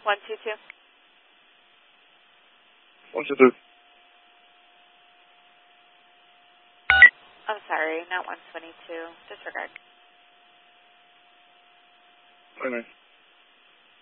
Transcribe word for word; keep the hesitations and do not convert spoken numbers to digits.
one two two. one two two. I'm sorry, not one twenty-two. Disregard. Okay.